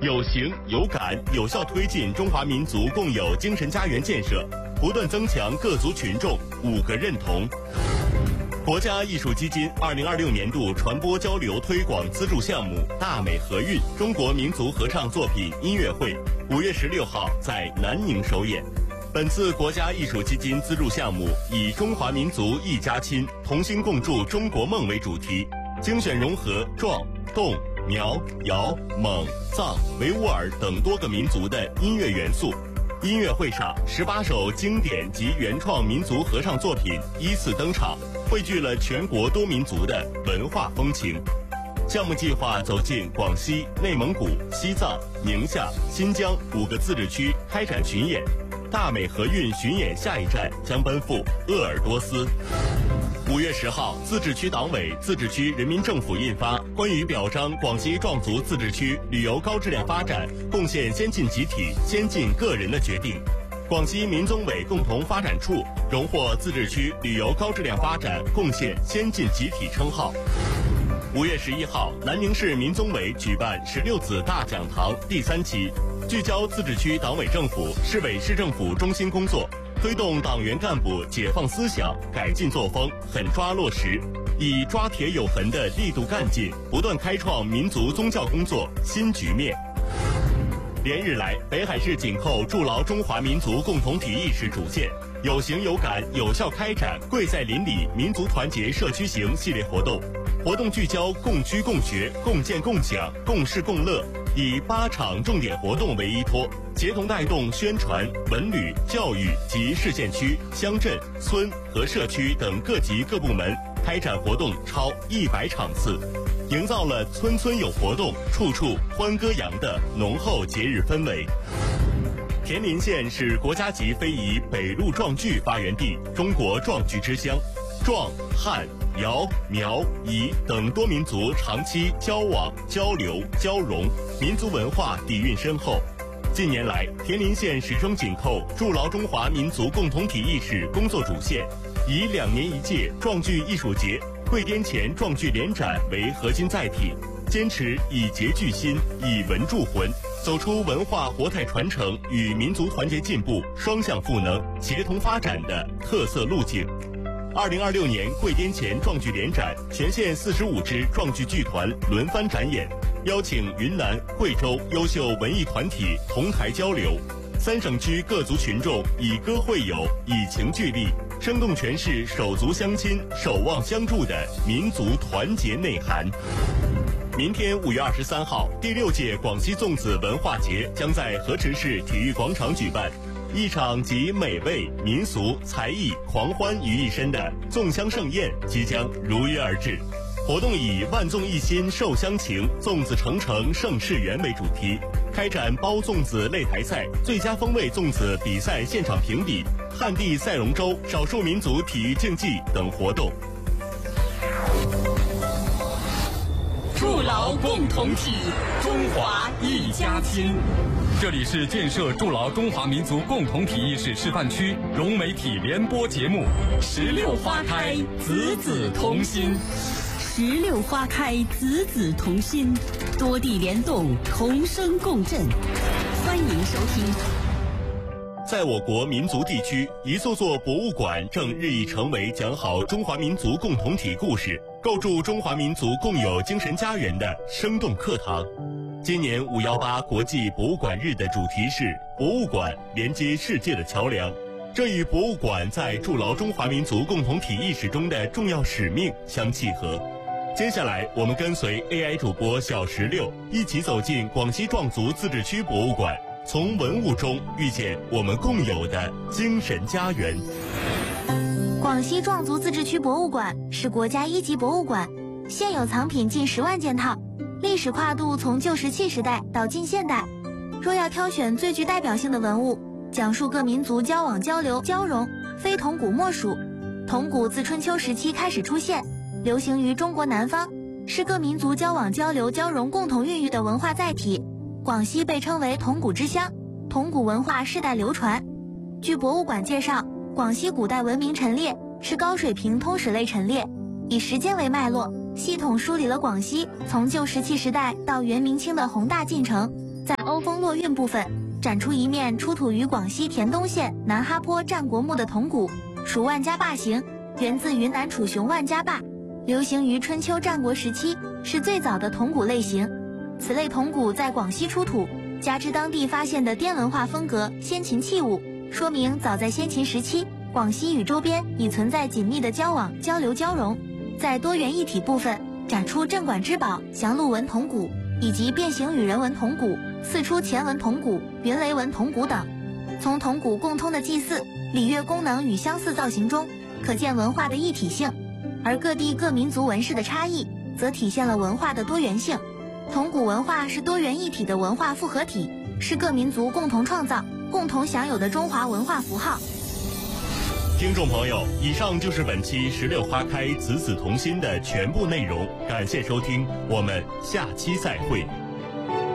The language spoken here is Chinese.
有形有感，有效推进中华民族共有精神家园建设，不断增强各族群众5个认同。国家艺术基金2026年度传播交流推广资助项目大美和韵中国民族合唱作品音乐会5月16号在南宁首演。本次国家艺术基金资助项目以中华民族一家亲，同心共筑中国梦为主题，精选融合壮、侗、苗、瑶、蒙、藏、维吾尔等多个民族的音乐元素。音乐会上，18首经典及原创民族合唱作品依次登场，汇聚了全国多民族的文化风情。项目计划走进广西、内蒙古、西藏、宁夏、新疆5个自治区开展巡演。大美和韵巡演下一站将奔赴鄂尔多斯。5月10号，自治区党委、自治区人民政府印发《关于表彰广西壮族自治区旅游高质量发展贡献先进集体、先进个人的决定》，广西民综委共同发展处荣获自治区旅游高质量发展贡献先进集体称号。5月11号，南宁市民综委举办16子大讲堂第3期，聚焦自治区党委政府、市委市政府中心工作，推动党员干部解放思想、改进作风，狠抓落实，以抓铁有痕的力度干劲，不断开创民族宗教工作新局面。连日来，北海市紧扣筑牢中华民族共同体意识主线，有形有感，有效开展“贵在邻里”民族团结社区行系列活动。活动聚焦共居共学、共建共享、共事共乐，以8场重点活动为依托，协同带动宣传、文旅、教育及市县区、乡镇、村和社区等各级各部门开展活动超100场次，营造了村村有活动、处处欢歌扬的浓厚节日氛围。田林县是国家级非遗北路壮剧发源地，中国壮剧之乡，壮、汉、瑶、苗、彝等多民族长期交往、交流、交融，民族文化底蕴深厚。近年来，田林县始终紧扣筑牢中华民族共同体意识工作主线，以2年1届壮剧艺术节、桂滇黔壮剧联展为核心载体，坚持以节聚心、以文铸魂，走出文化活态传承与民族团结进步双向赋能、协同发展的特色路径。2026年桂滇黔壮剧联展，全县45支壮剧剧团轮番展演，邀请云南、贵州优秀文艺团体同台交流，3省区各族群众以歌会友、以情聚力，生动诠释手足相亲、守望相助的民族团结内涵。明天5月23号，第6届广西粽子文化节将在河池市体育广场举办。一场集美味、民俗、才艺、狂欢于一身的粽香盛宴即将如约而至。活动以“万粽一心寿乡情，粽子成城盛世缘”为主题，开展包粽子擂台赛、最佳风味粽子比赛现场评比、旱地赛龙舟、少数民族体育竞技等活动。 筑牢共同体，中华一家亲。 这里是建设筑牢中华民族共同体意识示范区融媒体联播节目 16花开，子子同心。 16花开，子子同心，多地联动，同声共振。欢迎收听。 在我国民族地区，一座座博物馆正日益成为讲好中华民族共同体故事、构筑中华民族共有精神家园的生动课堂。今年518国际博物馆日的主题是博物馆连接世界的桥梁，这与博物馆在筑牢中华民族共同体意识中的重要使命相契合。接下来，我们跟随 AI 主播小16一起走进广西壮族自治区博物馆，从文物中遇见我们共有的精神家园。 广西壮族自治区博物馆是国家1级博物馆，现有藏品近10万件套，历史跨度从旧石器时代到近现代。若要挑选最具代表性的文物，讲述各民族交往交流交融，非铜鼓莫属。铜鼓自春秋时期开始出现，流行于中国南方，是各民族交往交流交融共同孕育的文化载体。广西被称为铜鼓之乡，铜鼓文化世代流传。据博物馆介绍，广西古代文明陈列是高水平通史类陈列，以时间为脉络，系统梳理了广西从旧石器时代到元明清的宏大进程， 在欧风落运部分展出一面出土于广西田东县南哈坡战国墓的铜鼓，属万家坝形，源自云南楚雄万家坝，流行于春秋战国时期，是最早的铜鼓类型。此类铜鼓在广西出土，加之当地发现的滇文化风格先秦器物，说明早在先秦时期，广西与周边已存在紧密的交往、交流、交融。在多元一体部分展出镇馆之宝祥鹿纹铜鼓，以及变形羽人纹铜鼓、四出前纹铜鼓、云雷纹铜鼓等。从铜鼓共通的祭祀、礼乐功能与相似造型中，可见文化的一体性，而各地各民族纹饰的差异，则体现了文化的多元性。铜鼓文化是多元一体的文化复合体，是各民族共同创造、共同享有的中华文化符号。 听众朋友，以上就是本期石榴花开，子子同心的全部内容，感谢收听，我们下期再会。